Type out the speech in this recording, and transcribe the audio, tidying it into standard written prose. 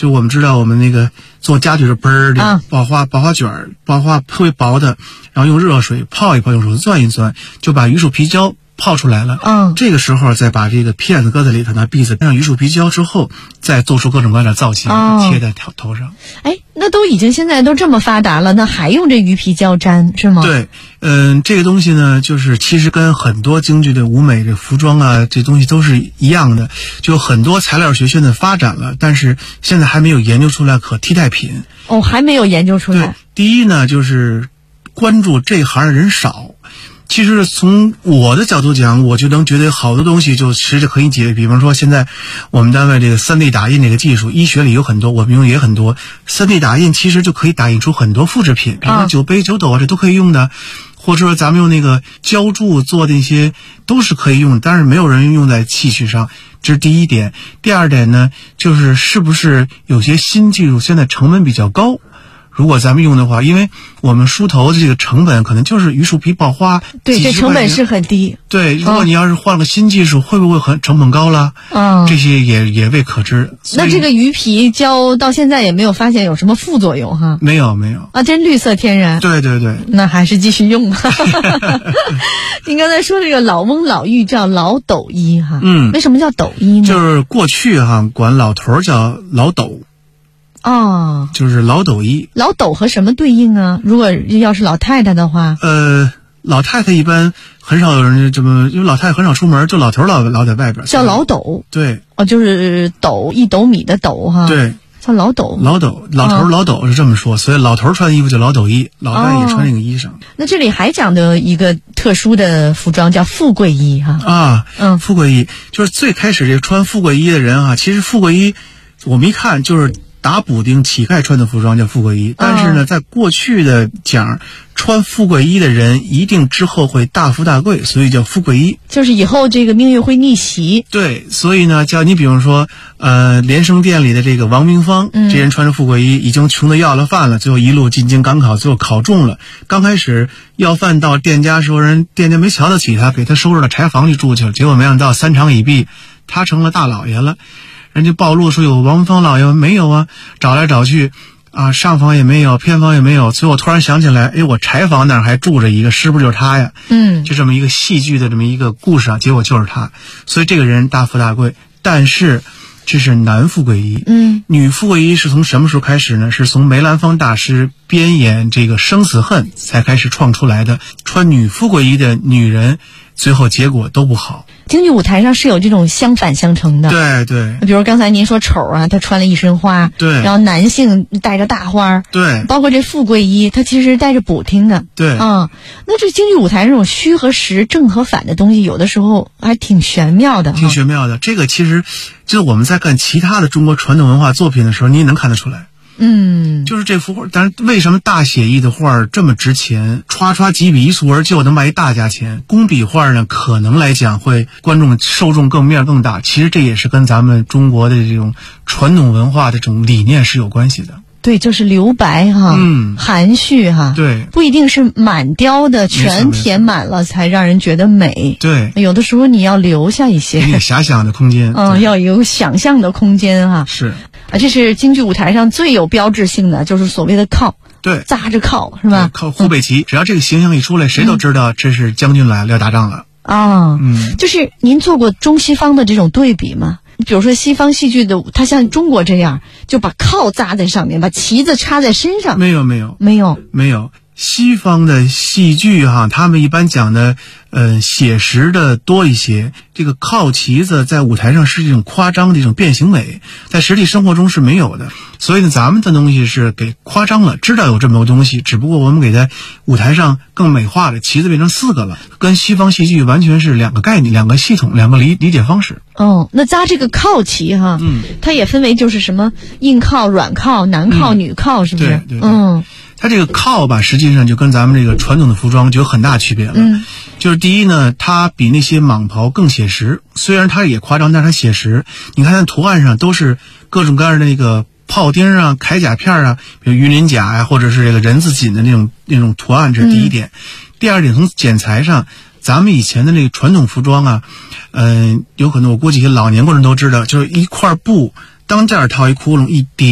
就我们知道我们那个做家具是嘣儿的爆花卷，爆花特别薄的，然后用热水泡一泡，用手攥一攥，就把榆树皮胶泡出来了。这个时候再把这个片子搁在里头，拿篦子上榆树皮胶之后，再做出各种各样的造型，贴在头上。 哎，那都已经现在都这么发达了，那还用这鱼皮胶粘是吗？ 对，这个东西呢，就是其实跟很多京剧的舞美的服装啊，这东西都是一样的，就很多材料学现在发展了，但是现在还没有研究出来可替代品。 还没有研究出来。 对，第一呢，就是关注这行的人少。其实从我的角度讲，我就能觉得好多东西就其实可以解决。比方说现在我们单位这个 3D 打印这个技术，医学里有很多，我们用也很多。3D 打印其实就可以打印出很多复制品，比如说酒杯、酒斗啊，这都可以用的。或者说咱们用那个胶柱做的一些都是可以用的，但是没有人用在器具上，这是第一点。第二点呢，就是是不是有些新技术现在成本比较高，如果咱们用的话，因为我们梳头的这个成本可能就是榆树皮爆花， 对，这成本是很低。 对，如果你要是换个新技术，会不会成本高了？这些也未可知。 那这个鱼皮胶到现在也没有发现有什么副作用哈？ 没有啊，真绿色天然。 对对对， 那还是继续用吧。您刚才说这个老翁老妪叫老斗衣哈，为什么叫斗衣呢？ 就是过去管老头叫老斗。就是老斗衣。老斗和什么对应啊？如果要是老太太的话， 老太太一般很少有人这么，因为老太太很少出门，就老头老在外边。 叫老斗。 对。 就是斗1斗米的斗哈。 对。 叫老斗。 老头老斗是这么说，所以老头穿的衣服叫老斗衣，老太太也穿那个衣裳。 那这里还讲的一个特殊的服装叫富贵衣哈。 富贵衣就是最开始这穿富贵衣的人其实富贵衣我们一看就是打补丁乞丐穿的服装叫富贵衣，但是呢，在过去的讲，穿富贵衣的人一定之后会大富大贵，所以叫富贵衣。 就是以后这个命运会逆袭。 对，所以呢，叫你比如说，连升店里的这个王明芳，这人穿着富贵衣，已经穷得要了饭了，最后一路进京赶考，最后考中了。刚开始要饭到店家时候，人店家没瞧得起他，给他收拾到柴房里住去了。结果没想到3场已毕，他成了大老爷了。人家报路说有王芳老爷吗？没有啊，找来找去上房也没有，偏房也没有。最后突然想起来，我柴房那儿还住着一个，是不是就是他呀？就这么一个戏剧的这么一个故事结果就是他。所以这个人大富大贵，但是这是男富贵衣。女富贵衣是从什么时候开始呢？是从梅兰芳大师编演这个《生死恨》才开始创出来的。穿女富贵衣的女人最后结果都不好。 京剧舞台上是有这种相反相成的。 对对。 比如刚才您说丑他穿了一身花。 对。 然后男性带着大花。 对。 包括这富贵衣，他其实带着补丁的。 对。 那这京剧舞台这种虚和实、正和反的东西，有的时候还挺玄妙的。 挺玄妙的。这个其实就是我们在看其他的中国传统文化作品的时候，你也能看得出来。就是这幅画，但是为什么大写意的画这么值钱？歘几笔一蹴而就能卖一大价钱。工笔画呢，可能来讲会观众受众面更大。其实这也是跟咱们中国的这种传统文化的这种理念是有关系的。 对，就是留白含蓄对， 不一定是满雕的全填满了才让人觉得美。 对， 有的时候你要留下一些遐想的空间。 要有想象的空间是这是京剧舞台上最有标志性的，就是所谓的靠。 对， 扎着靠是吧？ 靠护背旗，只要这个形象一出来，谁都知道这是将军来了，要打仗了。 就是您做过中西方的这种对比吗？比如说西方戏剧的，它像中国这样，就把靠扎在上面，把旗子插在身上。 没有。西方的戏剧他们一般讲的写实的多一些。这个靠旗子在舞台上是一种夸张的一种变形美，在实际生活中是没有的。所以呢，咱们的东西是给夸张了，知道有这么多东西，只不过我们给在舞台上更美化了，旗子变成4个了，跟西方戏剧完全是2个概念、2个系统、2个理解方式。 那扎这个靠旗它也分为就是什么硬靠、软靠、男靠、女靠，是不是？ 对。它这个靠吧，实际上就跟咱们这个传统的服装就有很大区别了。就是第一呢，它比那些蟒袍更写实，虽然它也夸张，但是它写实。你看它图案上都是各种各样的那个炮钉铠甲片比如鱼鳞甲或者是这个人字锦的那种图案，这是第一点。第二点，从剪裁上，咱们以前的那个传统服装有可能我估计老年国人都知道，就是一块布当件套一窟窿一叠。